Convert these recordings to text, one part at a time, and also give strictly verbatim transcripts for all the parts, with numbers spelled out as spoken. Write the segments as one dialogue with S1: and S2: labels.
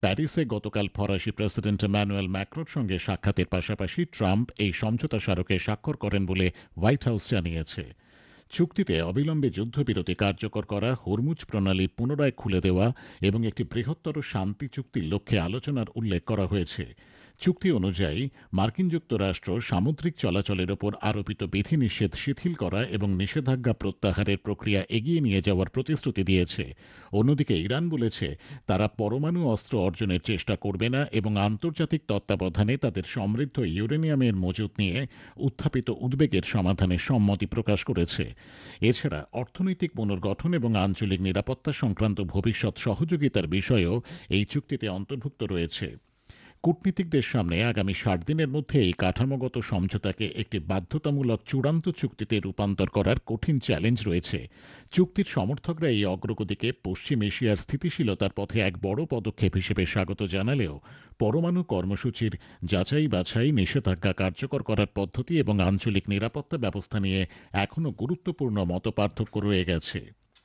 S1: প্যারিসে গতকাল ফরাসি প্রেসিডেন্ট ম্যানুয়েল ম্যাক্রোর সঙ্গে সাক্ষাতের পাশাপাশি ট্রাম্প এই সমঝোতা স্মারকে স্বাক্ষর করেন বলে হোয়াইট হাউস জানিয়েছে। চুক্তিতে অবিলম্বে যুদ্ধবিরতি কার্যকর করা, হরমুজ প্রণালী পুনরায় খুলে দেওয়া এবং একটি বৃহত্তর শান্তি চুক্তির লক্ষ্যে আলোচনার উল্লেখ করা হয়েছে। চুক্তি অনুযায়ী মার্কিন যুক্তরাষ্ট্র সামুদ্রিক চলাচলের ওপর আরোপিত বিধিনিষেধ শিথিল করা এবং নিষেধাজ্ঞা প্রত্যাহারের প্রক্রিয়া এগিয়ে নিয়ে যাওয়ার প্রতিশ্রুতি দিয়েছে। অন্যদিকে ইরান বলেছে তারা পরমাণু অস্ত্র অর্জনের চেষ্টা করবে না এবং আন্তর্জাতিক তত্ত্বাবধানে তাদের সমৃদ্ধ ইউরেনিয়ামের মজুত নিয়ে উত্থাপিত উদ্বেগের সমাধানে সম্মতি প্রকাশ করেছে। এছাড়া অর্থনৈতিক পুনর্গঠন এবং আঞ্চলিক নিরাপত্তা সংক্রান্ত ভবিষ্যৎ সহযোগিতার বিষয়েও এই চুক্তিতে অন্তর্ভুক্ত রয়েছে। কূটনীতিকদের সামনে আগামী ষাট দিনের মধ্যে এই কাঠামোগত সমঝোতাকে একটি বাধ্যতামূলক চূড়ান্ত চুক্তিতে রূপান্তর করার কঠিন চ্যালেঞ্জ রয়েছে। চুক্তির সমর্থকরা এই অগ্রগতিকে পশ্চিম এশিয়ার স্থিতিশীলতার পথে এক বড় পদক্ষেপ হিসেবে স্বাগত জানালেও পরমাণু কর্মসূচির যাচাই বাছাই, নিষেধাজ্ঞা কার্যকর করার পদ্ধতি এবং আঞ্চলিক নিরাপত্তা ব্যবস্থা নিয়ে এখনও গুরুত্বপূর্ণ মতপার্থক্য রয়ে গেছে।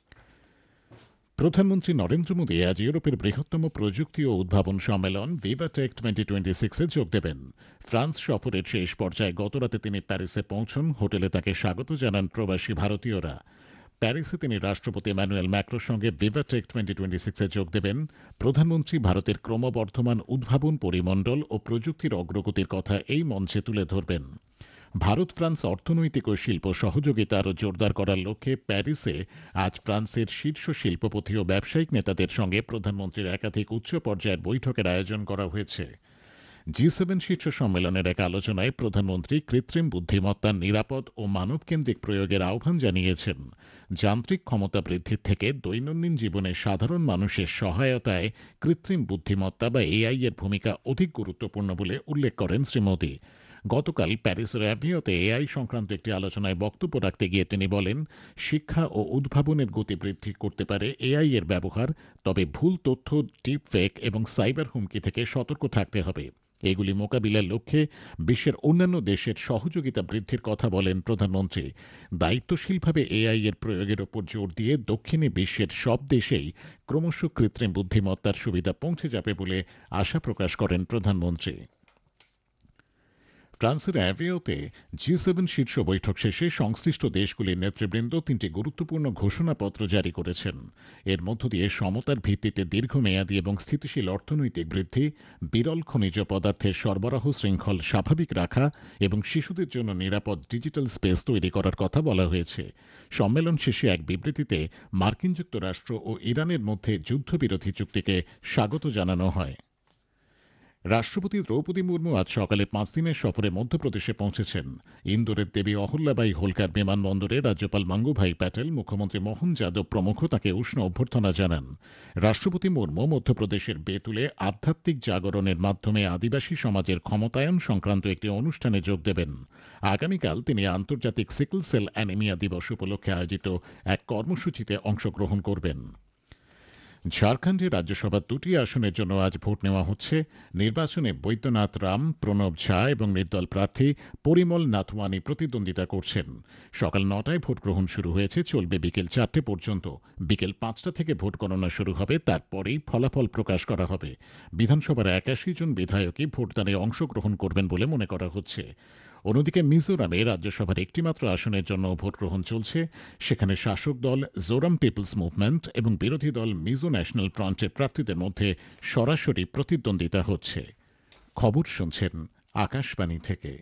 S1: প্রধানমন্ত্রী নরেন্দ্র মোদী আজ ইউরোপের বৃহত্তম প্রযুক্তি ও উদ্ভাবন সম্মেলন ভিভাটেক টোয়েন্টি টোয়েন্টি সিক্স এ যোগ দেবেন। ফ্রান্স সফরের শেষ পর্যায়ে গতরাতে তিনি প্যারিসে পৌঁছন। হোটেলে তাকে স্বাগত জানান প্রবাসী ভারতীয়রা। প্যারিসে তিনি রাষ্ট্রপতি ম্যানুয়েল ম্যাক্রোর সঙ্গে ভিভাটেক টোয়েন্টি টোয়েন্টি সিক্স এ যোগ দেবেন। প্রধানমন্ত্রী ভারতের ক্রমবর্ধমান উদ্ভাবন পরিমণ্ডল ও প্রযুক্তির অগ্রগতির কথা এই মঞ্চে তুলে ধরবেন। ভারত ফ্রান্স অর্থনৈতিক ও শিল্প সহযোগিতা আরও জোরদার করার লক্ষ্যে প্যারিসে আজ ফ্রান্সের শীর্ষ শিল্পপতি ও ব্যবসায়িক নেতাদের সঙ্গে প্রধানমন্ত্রীর একাধিক উচ্চ পর্যায়ের বৈঠকের আয়োজন করা হয়েছে। জি সেভেন শীর্ষ সম্মেলনের এক আলোচনায় প্রধানমন্ত্রী কৃত্রিম বুদ্ধিমত্তার নিরাপদ ও মানবকেন্দ্রিক প্রয়োগের আহ্বান জানিয়েছেন। যান্ত্রিক ক্ষমতা বৃদ্ধির থেকে দৈনন্দিন জীবনে সাধারণ মানুষের সহায়তায় কৃত্রিম বুদ্ধিমত্তা বা এআই এর ভূমিকা অধিক গুরুত্বপূর্ণ বলে উল্লেখ করেন শ্রী মোদী। গতকাল প্যারিসের অ্যাভিওতে এআই সংক্রান্ত একটি আলোচনায় বক্তব্য রাখতে গিয়ে তিনি বলেন, শিক্ষা ও উদ্ভাবনের গতি বৃদ্ধি করতে পারে এআই এর ব্যবহার, তবে ভুল তথ্য, ডিপ ফেক এবং সাইবার হুমকি থেকে সতর্ক থাকতে হবে। এগুলি মোকাবিলার লক্ষ্যে বিশ্বের অন্যান্য দেশের সহযোগিতা বৃদ্ধির কথা বলেন প্রধানমন্ত্রী। দায়িত্বশীলভাবে এআই এর প্রয়োগের ওপর জোর দিয়ে দক্ষিণে বিশ্বের সব দেশেই ক্রমশ কৃত্রিম বুদ্ধিমত্তার সুবিধা পৌঁছে যাবে বলে আশা প্রকাশ করেন প্রধানমন্ত্রী। ফ্রান্সের অ্যাভিওতে জি সেভেন শীর্ষ বৈঠক শেষে সংশ্লিষ্ট দেশগুলির নেতৃবৃন্দ তিনটি গুরুত্বপূর্ণ ঘোষণাপত্র জারি করেছেন। এর মধ্য দিয়ে সমতার ভিত্তিতে দীর্ঘমেয়াদী এবং স্থিতিশীল অর্থনৈতিক বৃদ্ধি, বিরল খনিজ পদার্থের সরবরাহ শৃঙ্খল স্বাভাবিক রাখা এবং শিশুদের জন্য নিরাপদ ডিজিটাল স্পেস তৈরি করার কথা বলা হয়েছে। সম্মেলন শেষে এক বিবৃতিতে মার্কিন যুক্তরাষ্ট্র ও ইরানের মধ্যে যুদ্ধবিরোধী চুক্তিকে স্বাগত জানানো হয়। রাষ্ট্রপতি দ্রৌপদী মুর্মু আজ সকালে পাঁচ দিনের সফরে মধ্যপ্রদেশে পৌঁছেছেন। ইন্দোরের দেবী অহল্যাবাই হোলকার বিমানবন্দরে রাজ্যপাল মাঙ্গুভাই প্যাটেল, মুখ্যমন্ত্রী মোহন যাদব প্রমুখ তাকে উষ্ণ অভ্যর্থনা জানান। রাষ্ট্রপতি মুর্মু মধ্যপ্রদেশের বেতুলে আধ্যাত্মিক জাগরণের মাধ্যমে আদিবাসী সমাজের ক্ষমতায়ন সংক্রান্ত একটি অনুষ্ঠানে যোগ দেবেন। আগামীকাল তিনি আন্তর্জাতিক সিকল সেল অ্যানিমিয়া দিবস উপলক্ষে আয়োজিত এক কর্মসূচিতে অংশগ্রহণ করবেন। ঝাড়খণ্ডে রাজ্যসভার দুটি আসনের জন্য আজ ভোট নেওয়া হচ্ছে। নির্বাচনে বৈদ্যনাথ রাম, প্রণব ঝা এবং নির্দল প্রার্থী পরিমল নাথওয়ানি প্রতিদ্বন্দ্বিতা করছেন। সকাল নটায় ভোট গ্রহণ শুরু হয়েছে, চলবে বিকেল চারটে পর্যন্ত। বিকেল পাঁচটা থেকে ভোট গণনা শুরু হবে, তারপরেই ফলাফল প্রকাশ করা হবে। বিধানসভার একাশি জন বিধায়কই ভোটদানে অংশগ্রহণ করবেন বলে মনে করা হচ্ছে। অন্যদিকে মিজোরামে রাজ্যসভার একটিমাত্র আসনের জন্য ভোট গ্রহণ চলছে। সেখানে শাসক দল জোরাম পিপলস মুভমেন্ট এবং বিরোধী দল মিজো ন্যাশনাল ফ্রন্টের প্রার্থীদের মধ্যে সরাসরি প্রতিদ্বন্দ্বিতা হচ্ছে। খবর শুনছেন আকাশবাণী থেকে।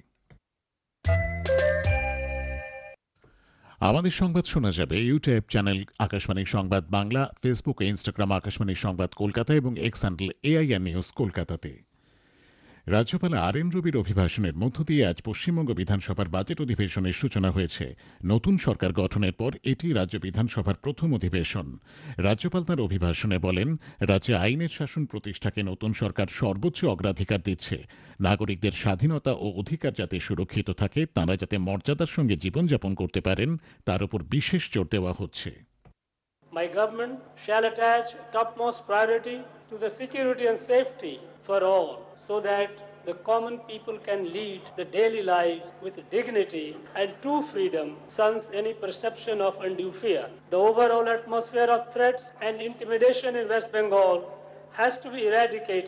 S1: আমাদের সংবাদ শোনা যাবে ইউটিউব চ্যানেল আকাশবাণী সংবাদ বাংলা, ফেসবুক ও ইনস্টাগ্রাম আকাশবাণী সংবাদ কলকাতা এবং এক্স হ্যান্ডেল এআইআর নিউজ কলকাতাতে। রাজ্যপাল আর এন রবির অভিভাষণের মধ্য দিয়ে আজ পশ্চিমবঙ্গ বিধানসভার বাজেট অধিবেশনের সূচনা হয়েছে। নতুন সরকার গঠনের পর এটি রাজ্য বিধানসভার প্রথম অধিবেশন। রাজ্যপাল তাঁর অভিভাষণে বলেন, রাজ্যে আইনের শাসন প্রতিষ্ঠাকে নতুন সরকার সর্বোচ্চ অগ্রাধিকার দিচ্ছে। নাগরিকদের স্বাধীনতা ও অধিকার যাতে সুরক্ষিত থাকে, তাঁরা যাতে মর্যাদার সঙ্গে জীবনযাপন করতে পারেন, তার উপর বিশেষ জোর দেওয়া হচ্ছে।
S2: My government shall attach topmost priority to the security and safety for all, so that the common people can lead the daily lives with dignity and true freedom, sans any perception of undue fear. The overall atmosphere of threats and intimidation in West Bengal has to be eradicated.